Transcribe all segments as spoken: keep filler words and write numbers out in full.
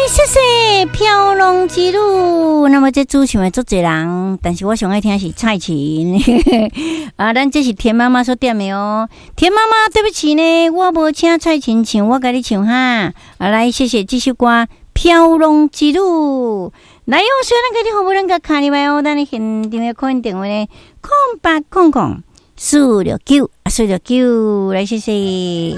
谢谢飘浪之路。那么这主唱的足侪人，但是我上爱听的是蔡琴啊，咱这是田妈妈所点的哦。田妈妈，对不起呢，我无请蔡琴唱，我给你唱哈。啊，来，谢谢这首歌《飘浪之路》。来哟，虽然给你好不能够看你买哦，但你现场的可能电话呢，空八空空四六九啊，四六九，来谢谢。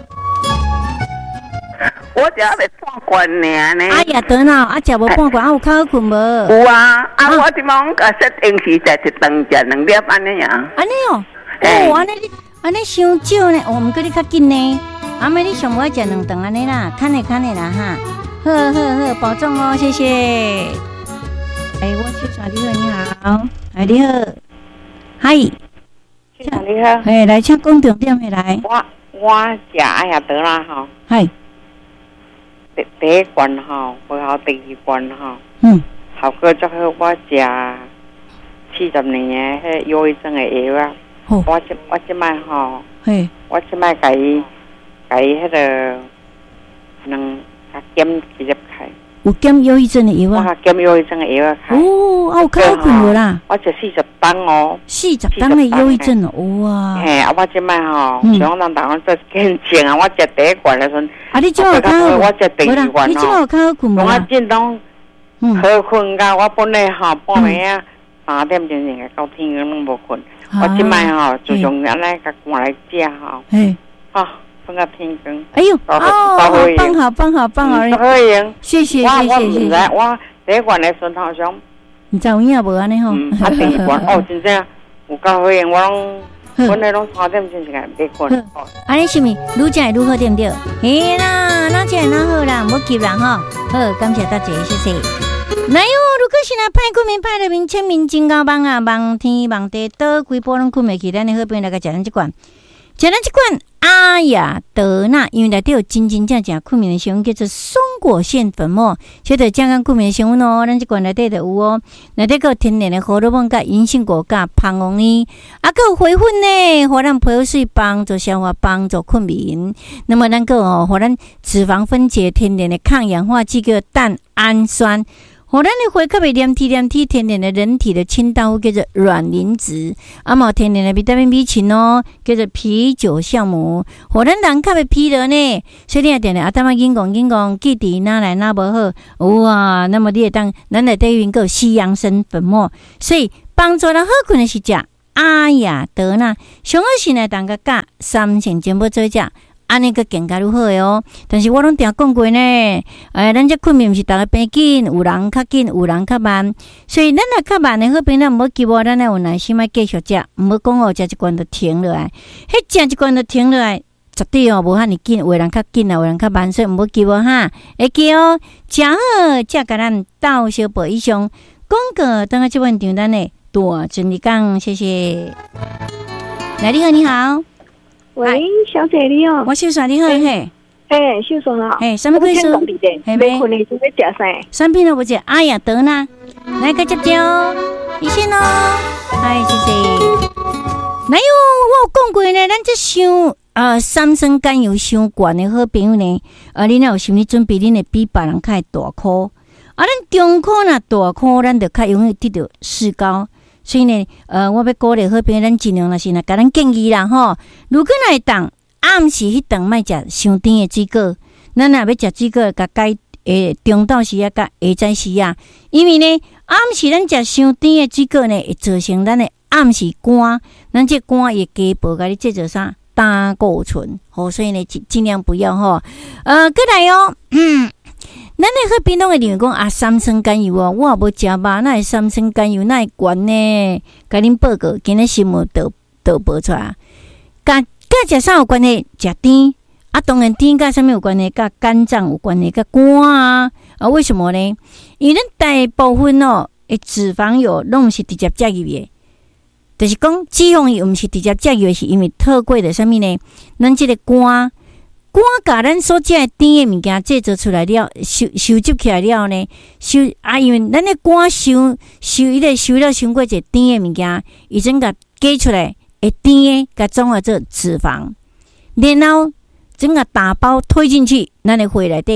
我只要来半关尔呢。 哎呀，得了，啊，食无半关，啊，有较好困无？ 有啊，啊，我即忙甲说平时食一顿食两粒安尼啊。 安尼哦，哦，安尼你安尼伤少呢，哦，毋过你较紧呢。阿妹，你上无食两顿安尼啦，看咧看咧啦哈。好好好，保重哦，谢谢。哎，我去找你好，你好，哎，你好，嗨， 你好，你好， 哎，来，请讲重点的来。 我我食哎呀得啦吼， 嗨。 第第一罐吼，不好第二罐吼， 嗯， 效果最好。我食四十年的迄忧郁症的药啊， 哦、 我即我即摆吼， 嘿， 我即摆甲伊甲伊迄个能甲减几粒开， 有减忧郁症的药啊， 我减忧郁症的药啊开。 哦，啊有较好困无啦？ 我食四十担哦， 四十担的忧郁症哦，哇！ 嘿，啊我即摆吼，想人当做见证啊，我食第一罐的时阵。 啊！你即马有较好， 我食第二罐你即马有较好困无啦？ 我真拢好困噶，我本来吼半暝啊三点钟钟到天光拢无困，我即摆吼自从安尼甲赶来食吼，嘿，吼瞓到天光。 哎呦，哦，棒好棒好棒好， 可以， 谢谢谢谢谢谢。 我第一罐的时好像， 你知有影无安尼吼？ 啊，第二罐哦，真正有够好用，我拢。本来拢三点钟就该别困。 安尼是咪愈食愈好对不对？嘿啦，那这那好啦，唔急啦哈。好，感谢大家，谢谢。来哟，如果是那派困眠派的名签名真高棒啊，望天望地倒规波拢困袂去，咱的好朋友来个食咱这罐，食咱这罐阿雅德纳，因为内底有真真正正困眠的成分，叫做松果腺粉末，晓得健康困眠的成分哦。咱这罐内底就有哦，内底有天然的荷尔蒙、甲银杏果、甲胖红呢，啊，还有回粉呢，互咱皮肤水帮助消化、帮助困眠。那么咱个哦，互咱脂肪分解天然的抗氧化剂叫蛋氨酸。互咱的血较袂黏体黏体，天然的人体的清道夫叫做卵磷脂，啊嘛天然的维他命 B 群哦，叫做啤酒酵母，互咱人较袂疲劳呢。所以你也定定啊，当啊紧讲紧讲，记伫哪来哪无好哇？那么你会当咱内底有个西洋参粉末，所以帮助咱好困的是食阿雅德纳，上好是来当个加三成全部做食。安尼个更加如何的哦？但是我拢定讲过呢，哎，咱这困眠毋是逐个变紧，有人较紧，有人较慢，所以咱若较慢的好朋友，毋好急我，咱要有耐心来继续食，毋好讲哦，食一罐就停落来，迄食一罐就停落来，绝对哦无遐尼紧，有人较紧啊，有人较慢，所以毋好急我哈，会记哦，食好才甲咱斗小报以上广告，等下即问场咱的大真理讲，谢谢。来，你好，你好。 喂，小姐你好， 我秀爽你好嘿， 嘿，秀爽好， 嘿，什么贵数？ 嘿没困你准备食啥？ 产品都不食，哎呀得呢，来个接接哦，一线哦，哎谢谢。来哟，我有讲过呢，咱这伤啊三酸甘油伤悬的好朋友呢，啊，恁若有心理准备，恁会比别人较大颗，啊，咱中颗若大颗，咱就较容易得到视高。所以呢，呃，我要鼓励好朋友，咱尽量若是若甲咱建议啦吼。如果若会当暗时迄顿莫食伤甜的水果，咱若要食水果，甲改诶中昼时啊，甲下早时啊，因为呢暗时咱食伤甜的水果呢，会造成咱的暗时肝，咱这肝会加薄，甲你制造啥胆固醇，好，所以呢尽尽量不要吼。呃，过来哦，嗯。咱的好朋友会认为讲啊，三酸甘油哦，我也无食肉，那会三酸甘油那会悬呢？甲恁报告，今日新闻导导报出来，甲甲食啥有关系？食甜啊，当然甜甲啥物有关系？甲肝脏有关系？甲肝啊啊？为什么呢？因为咱大部分哦，诶脂肪油拢是直接食入的，就是讲脂肪油毋是直接食入的，是因为透过的啥物呢？咱即个肝。肝甲咱所食的甜的物件制造出来了，收收集起来了呢，收啊，因为咱的肝收收伊个收了伤过一甜的物件，伊整甲加出来会甜的，甲总合做脂肪，然后整个打包推进去，咱的血内底，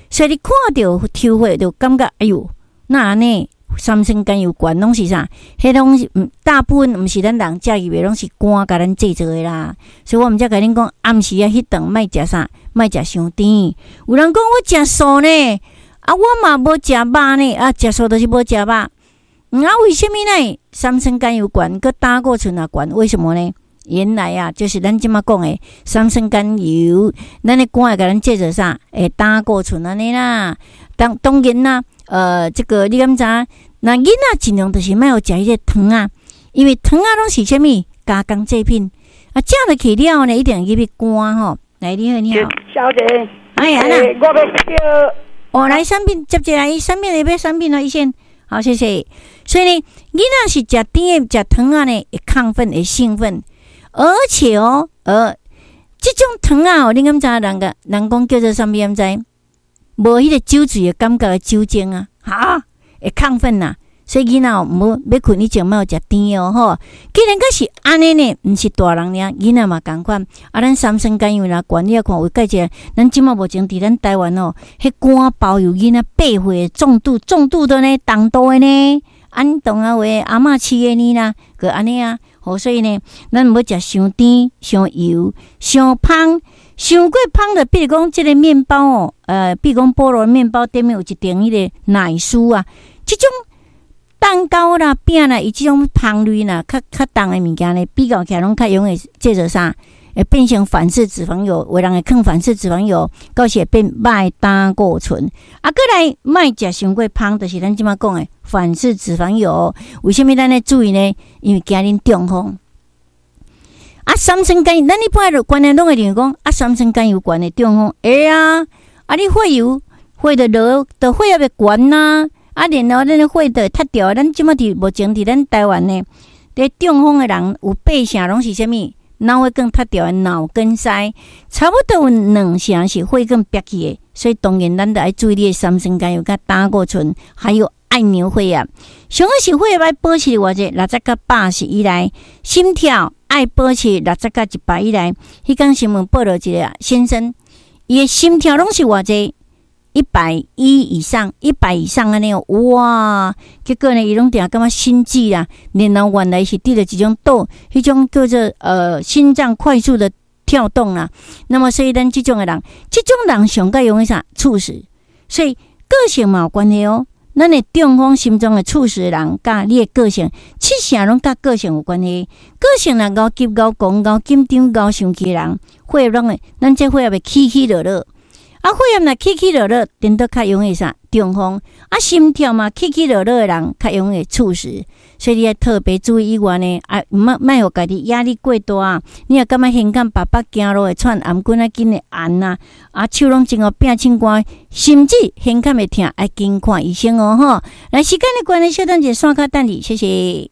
所以你看到抽血就感觉哎呦，那安尼三酸甘油酐拢是啥？迄拢是大部分毋是咱人食入的，拢是肝甲咱制作的啦。所以我毋才甲恁讲，暗时啊迄顿莫食啥，莫食伤甜。有人讲我食素呢，啊我嘛无食肉呢，啊食素就是无食肉。嗯、啊为什么呢？三酸甘油酐，佮胆固醇也酐，为什么呢？原来啊，就是咱即马讲的三酸甘油，咱的肝会甲咱制作啥？诶，胆固醇安尼啦。当当然啦。呃，这个你敢知？那囡仔尽量就是莫有食迄个糖啊，因为糖啊拢是啥物加工制品啊，食落去了呢，一定会入去肝吼。来，你好，你好， 小姐， 哎呀， 我要叫哦，来产品接起来，产品那边产品来一先，好，谢谢。所以呢，囡仔是食甜的、食糖啊呢，会亢奋、会兴奋，而且哦，呃，这种糖啊，哦，你敢知？人个人讲叫做啥物？敢知？无迄个酒醉的感觉的酒精啊，哈，会亢奋呐、啊，所以囡仔毋好要困以前莫食甜哦吼。既然佮是安尼呢，毋是大人尔，囡仔嘛共款。啊，咱三酸甘油啦，管你啊看有介者，咱即马目前伫咱台湾哦，迄肝包有囡仔八岁重度重度的呢，重度的呢，安当啊话阿嬷饲的呢啦，个安尼啊，好，所以呢，咱毋好食伤甜、伤油、伤芳。伤过芳的，比如讲这个面包哦，呃，比如讲菠萝面包顶面有一点迄个奶酥啊，这种蛋糕啦、饼啦，以这种芳类啦，较较重的物件呢，比较起来拢较容易接着啥，会变成反式脂肪油，有人会放反式脂肪油，到时会变歹胆固醇。啊，过来莫食伤过芳，就是咱即马讲的反式脂肪油。为什么咱要注意呢？因为惊恁中风。啊，三酸甘油，咱一般的观念拢会认为讲啊，三酸甘油酐的中风，哎呀，啊你血油血的落，的血也会悬呐，啊，然后咱的血就塌掉。咱即马伫目前伫咱台湾呢，咧中风的人有八成拢是啥物？脑血管塌掉的脑梗塞，差不多有两成是血管瘪起的。所以当然咱得爱注意你三酸甘油、甲胆固醇，还有爱牛血压。上个是血压保持偌济六十到八十以内，心跳。爱保持六十到一百以内，迄天新闻报道一个先生，伊的心跳拢是偌济，一百一以上，一百以上安尼哦，哇！结果呢，伊拢定感觉心悸啦，然后原来是得了一种倒，迄种叫做呃心脏快速的跳动啦。那么所以咱这种的人，这种人上较容易啥猝死，所以个性嘛有关系哦。咱的中风心中的猝死的人，甲你的个性，七成拢甲个性有关系。个性若高急、高讲、高紧张、高生气的人，血压拢会，咱这血压会起起落落。啊，血压若起起落落，顶多较容易啥中风。啊，心跳嘛起起落落的人，较容易猝死。所以你要特别注意以外呢，啊，莫莫互家己压力过大啊！你也感觉现感爸爸走路会喘，颔管啊紧会按啊，啊手拢真哦变青光，甚至现感会痛，爱紧看医生哦吼。来，时间的关系，小等者刷卡等你，谢谢。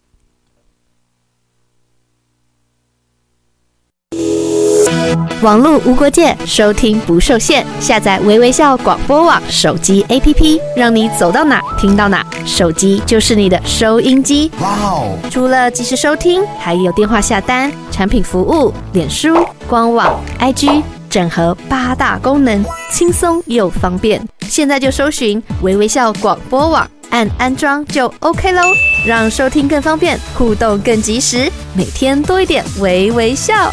网络无国界，收听不受限。下载微微笑广播网手机 A P P， 让你走到哪听到哪。手机就是你的收音机。哇哦！除了即时收听，还有电话下单、产品服务、脸书、官网、I G， 整合八大功能，轻松又方便。现在就搜寻微微笑广播网，按安装就 OK 咯，让收听更方便，互动更及时，每天多一点微微笑。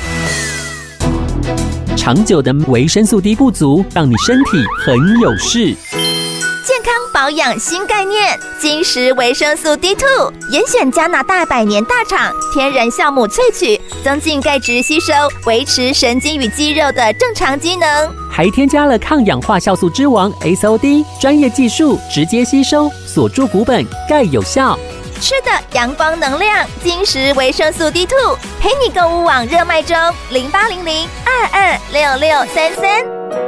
长久的维生素 D 不足，让你身体很有事。 健康保养新概念，金石维生素 D 二 严选加拿大百年大厂天然酵母萃取，增进钙质吸收，维持神经与肌肉的正常机能， 还添加了抗氧化酵素之王 S O D， 专业技术直接吸收，锁住骨本，钙有效。 吃的阳光能量，金石维生素 D 二 陪你购物网热卖中，零八零零二二六六三三。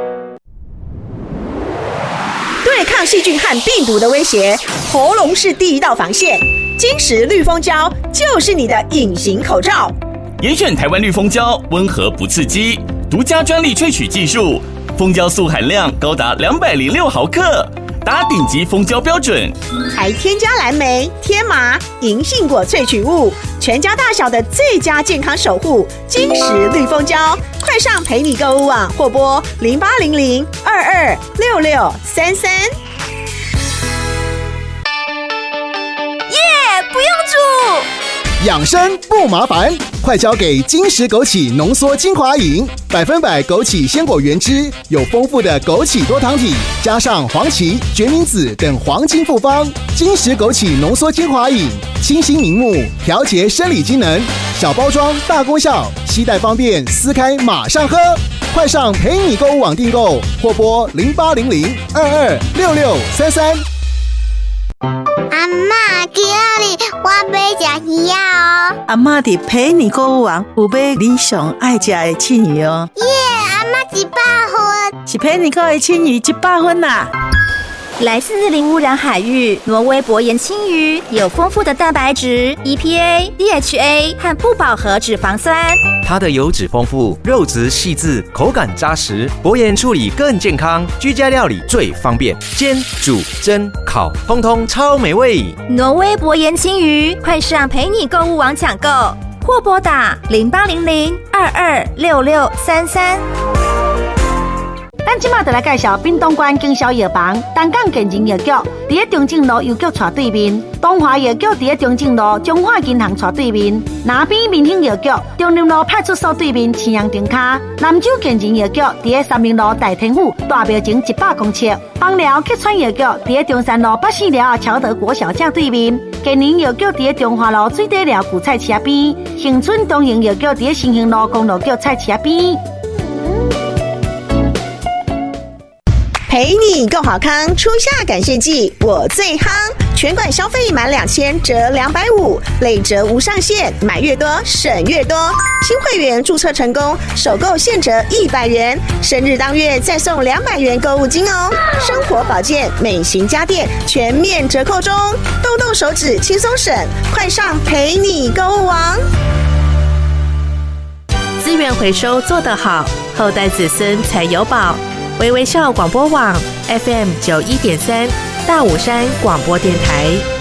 对抗细菌和病毒的威胁，喉咙是第一道防线。金石绿蜂胶就是你的隐形口罩。 严选台湾绿蜂胶，温和不刺激，独家专利萃取技术，蜂胶素含量高达两百零六毫克。达顶级蜂胶标准， 还添加蓝莓、天麻、银杏果萃取物， 全家大小的最佳健康守护，金石绿蜂胶，快上陪你购物网或拨零八零零二二六六三三。 耶，不用煮。 养生不麻烦，快交给金石枸杞浓缩精华饮，百分百枸杞鲜果原汁，有丰富的枸杞多糖体，加上黄芪、决明子等黄金复方。金石枸杞浓缩精华饮，清新明目，调节生理机能，小包装大功效，携带方便，撕开马上喝。快上陪你购物网订购，或拨零八零零二二六六三三。 阿嬷，今日我要吃鱼啊！ 阿嬷伫陪你购物网有买你上爱吃的青鱼哦。 耶，阿嬷一百分， 是陪你购的青鱼一百分啦！ 来自零污染海域，挪威薄盐青鱼有丰富的蛋白质、E P A、D H A 和不饱和脂肪酸。 它的油脂丰富，肉质细致，口感扎实，薄盐处理更健康，居家料理最方便，煎、煮、蒸、烤，通通超美味。 挪威薄盐青鱼，快上陪你购物网抢购，或拨打零八零零二二六六三三。 咱即马就来介绍滨东关经销药房单港健人药局，伫咧中正路邮局斜对面；东华药局伫咧中正路中华银行斜对面；南边民兴药局中林路派出所对面青阳灯卡；南州健人药局伫咧三明路大天府大庙前一百公尺；邦寮客川药局伫咧中山路北四寮乔德国小正对面；健人药局伫咧中华路水底寮古菜市边；恒春东营药局伫咧新兴路公路局菜市边。 陪你购好康，初夏感谢季我最夯，全馆消费满两千折两百五，累折无上限，买越多省越多。新会员注册成功，首购现折一百元，生日当月再送两百元购物金哦。生活保健、美型家电全面折扣中，动动手指轻松省，快上陪你购物网。 资源回收做得好，后代子孙才有宝。微微笑广播网 F M 九一点三，大武山广播电台。